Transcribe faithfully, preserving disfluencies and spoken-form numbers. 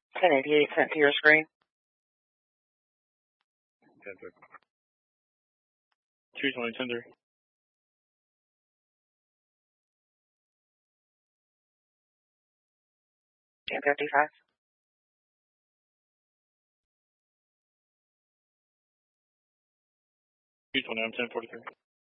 ten eighty-eight sent to your screen. two twenty, ten three. ten fifty-five. two twenty, I'm ten forty-three.